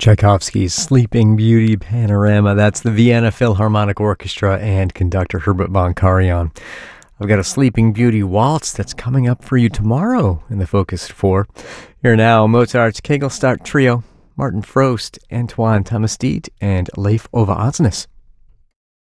Tchaikovsky's Sleeping Beauty Panorama. That's the Vienna Philharmonic Orchestra and conductor Herbert von Karajan. I've got a Sleeping Beauty waltz that's coming up for you tomorrow in the Focus 4. Here now, Mozart's Kegelstart Trio, Martin Frost, Antoine Tamastide, and Leif Ove Osnes.